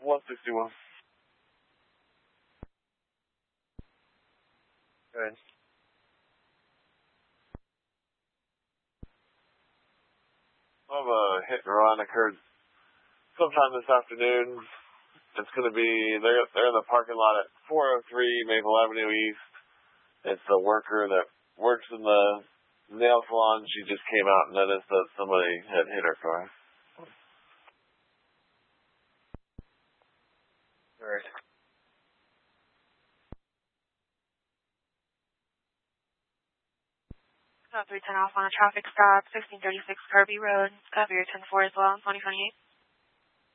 161. Good. I have a hit and run occurred sometime this afternoon. It's going to be, they're in the parking lot at 403 Maple Avenue East. It's a worker that works in the nail salon. She just came out and noticed that somebody had hit her car. All right. 310 off on a traffic stop, 1636 Kirby Road. Copy your 10-4 as well, 2028.